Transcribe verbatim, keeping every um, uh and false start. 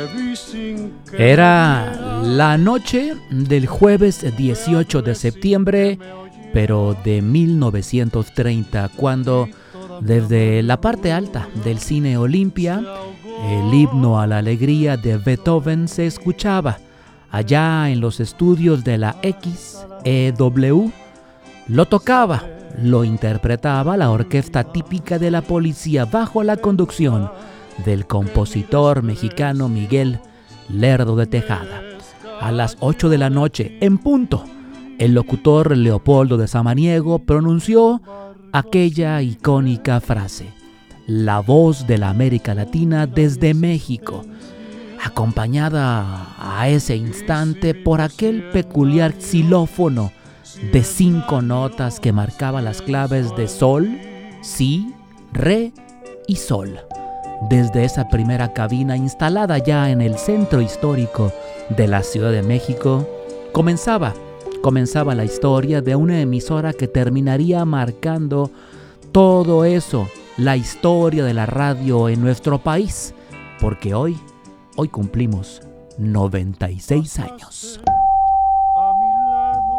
Era la noche del jueves dieciocho de septiembre, pero de mil novecientos treinta, cuando desde la parte alta del Cine Olimpia, el himno a la alegría de Beethoven se escuchaba. Allá en los estudios de la X E W, lo tocaba, lo interpretaba la orquesta típica de la policía bajo la conducción del compositor mexicano Miguel Lerdo de Tejada. A las ocho de la noche, en punto, el locutor Leopoldo de Samaniego pronunció aquella icónica frase: la voz de la América Latina desde México, acompañada a ese instante por aquel peculiar xilófono de cinco notas que marcaba las claves de sol, si, re y sol. Desde esa primera cabina instalada ya en el centro histórico de la Ciudad de México, comenzaba, comenzaba la historia de una emisora que terminaría marcando todo eso, la historia de la radio en nuestro país, porque hoy, hoy cumplimos noventa y seis años.